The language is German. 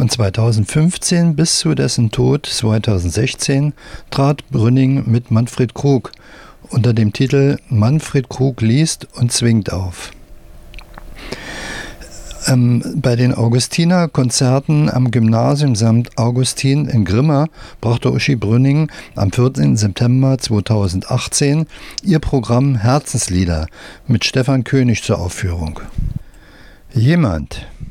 Von 2015 bis zu dessen Tod 2016 trat Brünning mit Manfred Krug unter dem Titel Manfred Krug liest und zwingt auf. Bei den Augustiner-Konzerten am Gymnasium St. Augustin in Grimma brachte Uschi Brünning am 14. September 2018 ihr Programm Herzenslieder mit Stefan König zur Aufführung. Jemand,